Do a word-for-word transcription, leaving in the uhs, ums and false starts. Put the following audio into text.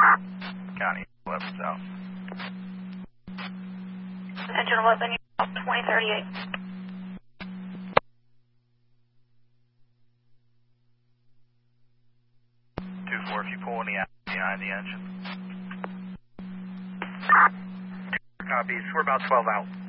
County eleven South. Engine eleven, twenty thirty-eight. two four, if you pull any out behind the engine. Copies, we're about twelve out.